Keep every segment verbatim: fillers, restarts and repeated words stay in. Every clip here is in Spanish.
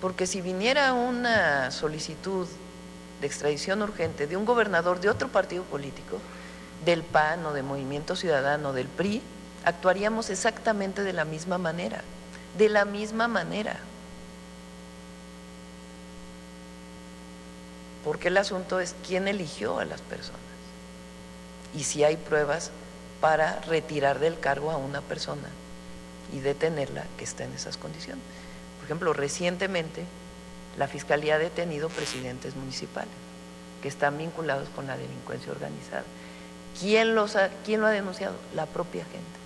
Porque si viniera una solicitud de extradición urgente de un gobernador de otro partido político, del P A N o de Movimiento Ciudadano, del P R I, actuaríamos exactamente de la misma manera, de la misma manera. Porque el asunto es quién eligió a las personas y si hay pruebas para retirar del cargo a una persona y detenerla que está en esas condiciones. Por ejemplo, recientemente la Fiscalía ha detenido presidentes municipales que están vinculados con la delincuencia organizada. ¿Quién, los ha, ¿Quién lo ha denunciado? La propia gente.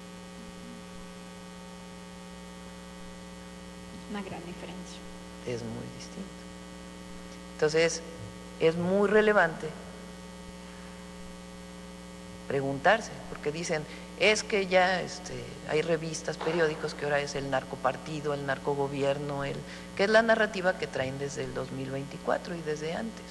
Una gran diferencia. Es muy distinto. Entonces, es muy relevante preguntarse, porque dicen, es que ya este, hay revistas, periódicos, que ahora es el narcopartido, el narcogobierno, el, que es la narrativa que traen desde el dos mil veinticuatro y desde antes.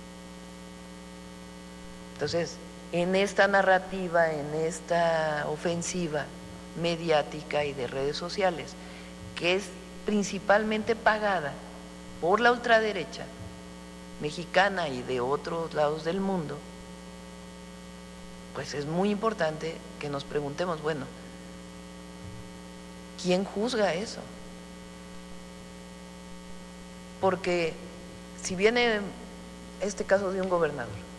Entonces, en esta narrativa, en esta ofensiva mediática y de redes sociales, que es principalmente pagada por la ultraderecha mexicana y de otros lados del mundo, pues es muy importante que nos preguntemos, bueno, ¿quién juzga eso? Porque si viene este caso de un gobernador